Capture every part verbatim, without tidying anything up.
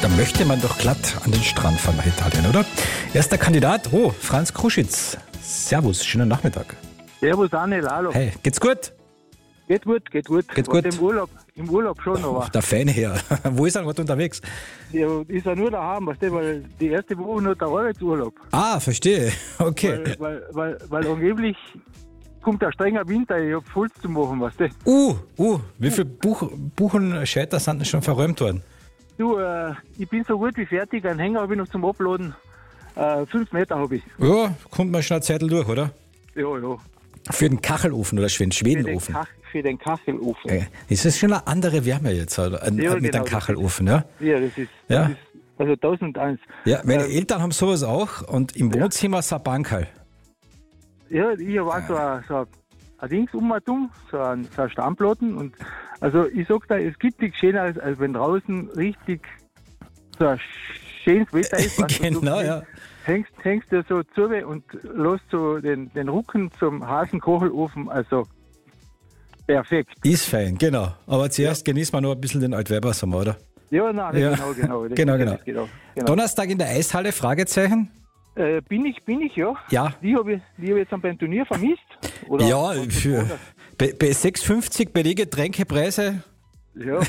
Da möchte man doch glatt an den Strand fahren nach Italien, oder? Erster Kandidat, oh, Franz Kruschitz. Servus, schönen Nachmittag. Servus, Anel, hallo. Hey, geht's gut? Geht gut, geht gut. Geht gut. Und Im Urlaub, im Urlaub schon, aber Der Fan her. Wo ist er gerade unterwegs? ja, ist ja nur daheim, weißt du, weil die erste Woche nur der Arbeitsurlaub. Ah, verstehe. Okay. Weil, weil, weil, weil angeblich kommt ein strenger Winter, ich hab Fulls zu machen, weißt du. Uh, uh, wie viele Buch, Buchenscheiter sind denn schon verräumt worden? Du, äh, ich bin so gut wie fertig, einen Hänger habe ich noch zum Abladen. Äh, fünf Meter habe ich. Ja, kommt man schon eine Zeit durch, oder? Ja, ja. Für den Kachelofen oder für den Für den, Schwedenofen? Kach, für den Kachelofen. Okay. Ist das schon eine andere Wärme jetzt, oder? Ein, Ja, mit genau, einem Kachelofen, ja? Ja, das ist, Ja. das ist also tausendeins. Ja, meine Ähm, Eltern haben sowas auch und im Wohnzimmer ist ein Bankerl. Ja, ich habe auch so ein, so ein, ein Dings umgetan, so ein, so ein Stammplatten. Und also ich sag da, es gibt nichts Schöneres, als wenn draußen richtig so ein schönes Wetter ist. weißt du, Genau, du ja. Hängst, hängst du so zu und lässt so den, den Rücken zum Hasenkochelofen, also perfekt. Ist fein, genau. Aber zuerst genießen wir noch ein bisschen den Altweibersommer, oder? Ja, nein, Ja. genau, genau. Das Genau, ist- genau. das genau, genau. Donnerstag in der Eishalle, Fragezeichen? Äh, bin ich, bin ich, ja. Ja. Die habe ich, die hab ich jetzt dann beim Turnier vermisst. Oder Ja, was- für, was- bei, bei sechs fünfzig bei den Getränkepreise. Ja.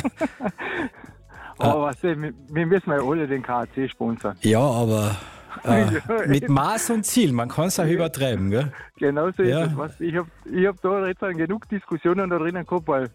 Aber weißt du, wir, wir müssen ja alle den K A C sponsern. Ja, aber äh, Ja, mit Maß und Ziel, man kann es auch übertreiben, gell? Genau so ist Ja. es. Weißt, du, ich habe ich hab da jetzt dann genug Diskussionen da drinnen gehabt, weil,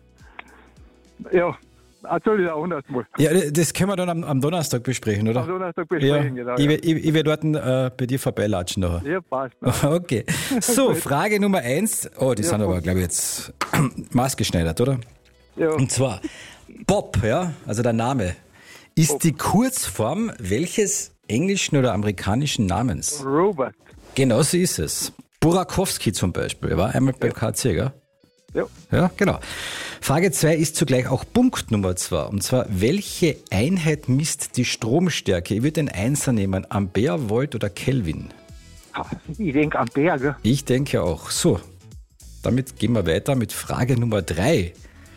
ja, erzähl ich auch anders mal. Ja, das können wir dann am, am Donnerstag besprechen, oder? Am Donnerstag Ja, besprechen, genau. ich, Ja, ich, ich werde dort äh, bei dir vorbeilatschen nachher. ja passt. passt. Okay. So, Frage Nummer eins. Oh, die Ja, sind aber, Bob. glaube ich, jetzt maßgeschneidert, oder? Ja, Und zwar Bob, ja, also der Name, ist Bob. die Kurzform welches englischen oder amerikanischen Namens? Robert. Genau so ist es. Burakowski zum Beispiel, er war einmal beim K C, gell? Ja, Ja, genau. Frage zwei ist zugleich auch Punkt Nummer zwei. Und zwar, welche Einheit misst die Stromstärke? Ich würde den Einser nehmen, Ampere, Volt oder Kelvin? ich denke am Berg. Gell? Ich denke auch. So, damit gehen wir weiter mit Frage Nummer drei.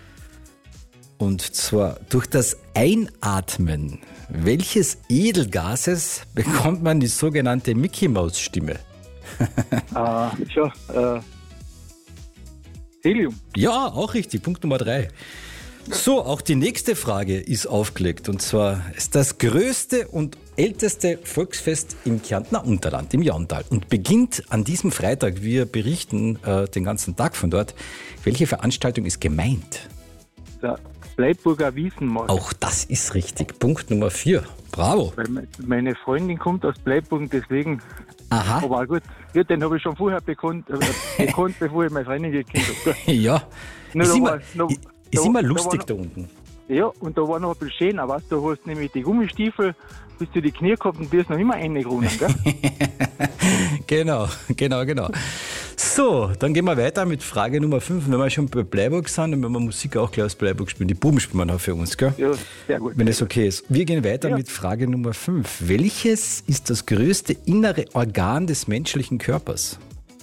Und zwar, durch das Einatmen welches Edelgases bekommt man die sogenannte Mickey-Maus-Stimme? Äh, schon, äh, Helium. Ja, auch richtig. Punkt Nummer drei. So, auch die nächste Frage ist aufgelegt. Und zwar ist das größte und älteste Volksfest im Kärntner Unterland, im Jauntal. Und beginnt an diesem Freitag. Wir berichten äh, den ganzen Tag von dort. Welche Veranstaltung ist gemeint? Der Bleiburger Wiesenmarkt. Auch das ist richtig. Punkt Nummer vier. Bravo. Weil me- meine Freundin kommt aus Bleiburg, deswegen. Aha. Aber gut, ja, den habe ich schon vorher bekannt, äh, gekannt, bevor ich meine Freundin gekannt habe. Ja. Na, Ist da immer, war- da- ist da- immer da war lustig noch- da unten. Ja, und da war noch ein bisschen schön, aber weißt, du hast nämlich die Gummistiefel bis zu die Knie gehabt und bist noch immer reingerunnen, gell? Genau, genau, genau. So, dann gehen wir weiter mit Frage Nummer fünf. Wenn wir schon bei Bleiburg sind, dann werden wir Musik auch gleich aus Bleiburg spielen. Die Buben spielen wir noch für uns, gell? Ja, sehr gut. Wenn es okay ist. Wir gehen weiter Ja. mit Frage Nummer fünf. Welches ist das größte innere Organ des menschlichen Körpers?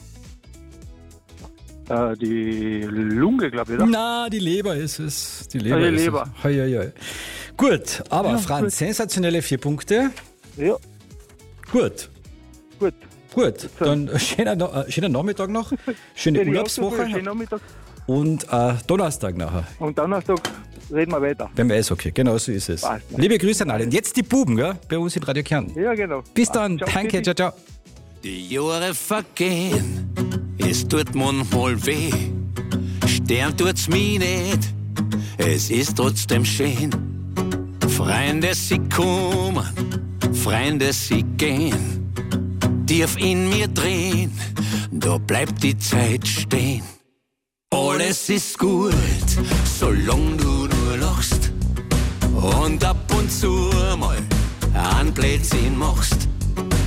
Äh, die Lunge, glaube ich, oder? Na, die Leber ist es. Die Leber Ah, die ist Leber. es. Hei, hei, hei. Gut, aber Ja, Franz, gut. sensationelle vier Punkte. Ja, Gut, gut. gut. Dann äh, schöner, No- äh, schöner Nachmittag noch, schöne Ja, die Hauptsache, Urlaubswoche schönen Nachmittag. und äh, Donnerstag nachher. Und Donnerstag reden wir weiter. Wenn wir okay, genau so ist es. Passt. Liebe Grüße an alle. Und jetzt die Buben, gell? Bei uns in Radio Kärnten. Ja, genau. Bis Passt. dann, Ciao, danke, Tschüssi. ciao, ciao. Die Jahre vergehen, es tut manchmal weh. Stern tut's mir nicht, es ist trotzdem schön. Freunde, sie kommen, Freunde, sie gehen. Tief in mir drehen, da bleibt die Zeit stehen. Alles ist gut, solange du nur lachst. Und ab und zu mal ein Blödsinn machst.